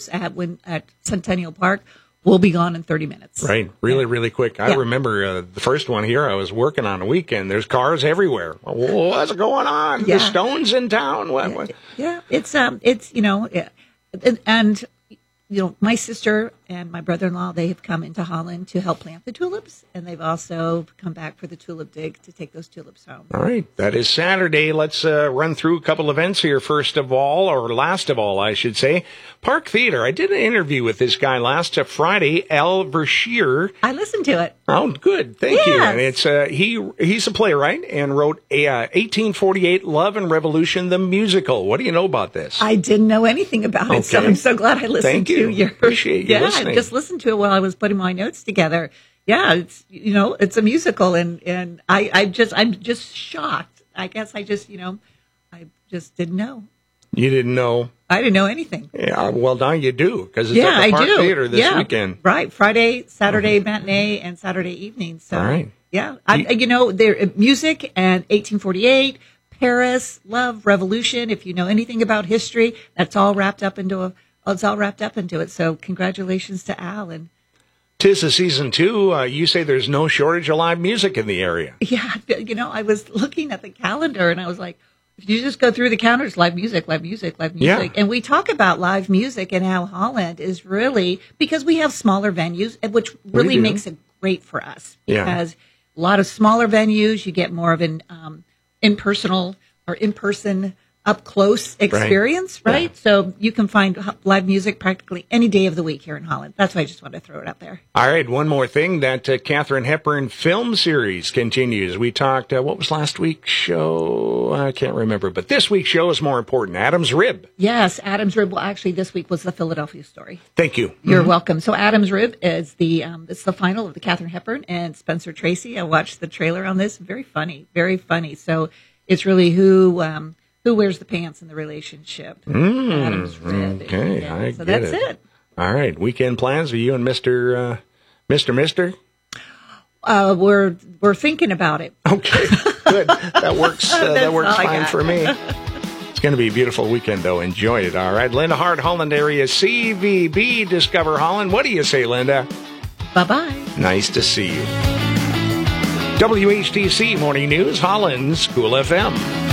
tulips at Centennial Park will be gone in 30 minutes. Right. Really, really quick. I remember the first one here I was working on a weekend. There's cars everywhere. What's going on? The Stones in town? What? Yeah. It's and my sister and my brother-in-law, they have come into Holland to help plant the tulips, and they've also come back for the tulip dig to take those tulips home. All right. That is Saturday. Let's run through a couple events here. First of all, or last of all, I should say, Park Theater. I did an interview with this guy last Friday, Al Verschier. I listened to it. Oh, good. Thank you. And it's he's a playwright and wrote 1848 Love and Revolution, the musical. What do you know about this? I didn't know anything about it, so I'm so glad I listened to your... Appreciate you listening. I just listened to it while I was putting my notes together. Yeah, it's a musical, and I'm just shocked. I guess I just didn't know. You didn't know? I didn't know anything. Yeah, well, now you do, because it's at the Park Theater this weekend. Right, Friday, Saturday matinee, and Saturday evening. So, all right. Yeah, there music and 1848, Paris, Love, Revolution. If you know anything about history, that's all wrapped up into it. So congratulations to Al. And 'tis a season 2. You say there's no shortage of live music in the area. Yeah, I was looking at the calendar and I was like, if you just go through the counters, live music. Yeah. And we talk about live music and how Holland is really, because we have smaller venues, which really makes it great for us. Because a lot of smaller venues, you get more of an in-person up close experience, right? Yeah. So you can find live music practically any day of the week here in Holland. That's why I just wanted to throw it out there. All right, one more thing, that Katharine Hepburn film series continues. We talked, what was last week's show? I can't remember, but this week's show is more important. Adam's Rib. Yes, Adam's Rib. Well, actually, this week was the Philadelphia story. Thank you. You're welcome. So Adam's Rib is it's the final of the Katharine Hepburn and Spencer Tracy. I watched the trailer on this. Very funny, very funny. So it's really who wears the pants in the relationship. Adam's Rib. Okay, yeah. So that's it. All right, weekend plans for you and Mr. We're thinking about it. Okay, good. That works. That works fine for me. It's going to be a beautiful weekend, though. Enjoy it. All right, Linda Hart, Holland area CVB, Discover Holland. What do you say, Linda? Bye-bye. Nice to see you. WHTC Morning News, Holland School FM.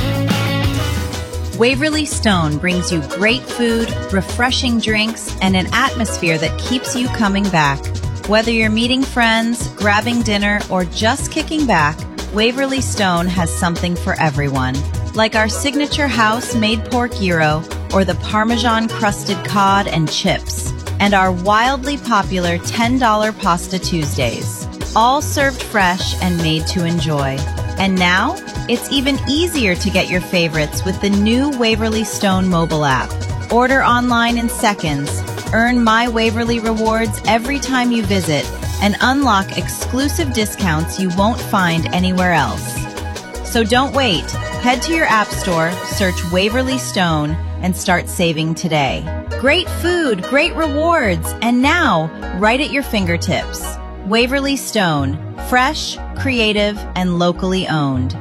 Waverly Stone brings you great food, refreshing drinks, and an atmosphere that keeps you coming back. Whether you're meeting friends, grabbing dinner, or just kicking back, Waverly Stone has something for everyone. Like our signature house-made pork gyro, or the Parmesan-crusted cod and chips, and our wildly popular $10 Pasta Tuesdays. All served fresh and made to enjoy. And now, it's even easier to get your favorites with the new Waverly Stone mobile app. Order online in seconds, earn My Waverly rewards every time you visit, and unlock exclusive discounts you won't find anywhere else. So don't wait. Head to your app store, search Waverly Stone, and start saving today. Great food, great rewards, and now, right at your fingertips. Waverly Stone. Fresh, creative, and locally owned.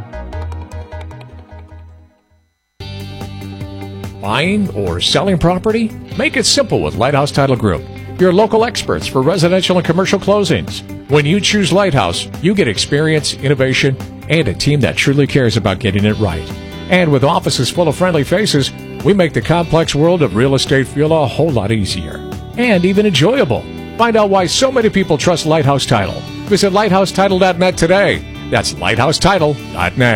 Buying or selling property? Make it simple with Lighthouse Title Group, your local experts for residential and commercial closings. When you choose Lighthouse, you get experience, innovation, and a team that truly cares about getting it right. And with offices full of friendly faces, we make the complex world of real estate feel a whole lot easier and even enjoyable. Find out why so many people trust Lighthouse Title. Visit lighthousetitle.net today. That's lighthousetitle.net.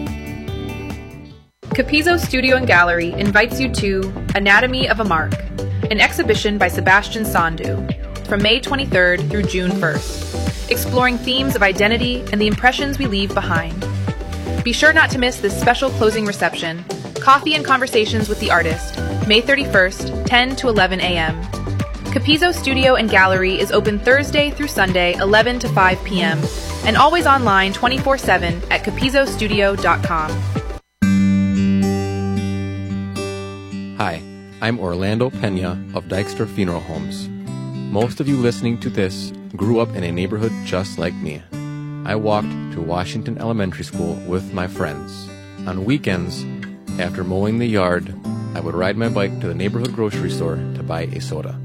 Capizzo Studio and Gallery invites you to Anatomy of a Mark, an exhibition by Sebastian Sandu, from May 23rd through June 1st, exploring themes of identity and the impressions we leave behind. Be sure not to miss this special closing reception, Coffee and Conversations with the Artist, May 31st, 10 to 11 a.m. Capizzo Studio and Gallery is open Thursday through Sunday, 11 to 5 p.m., and always online 24/7 at capizzostudio.com. Hi, I'm Orlando Pena of Dykstra Funeral Homes. Most of you listening to this grew up in a neighborhood just like me. I walked to Washington Elementary School with my friends. On weekends, after mowing the yard, I would ride my bike to the neighborhood grocery store to buy a soda.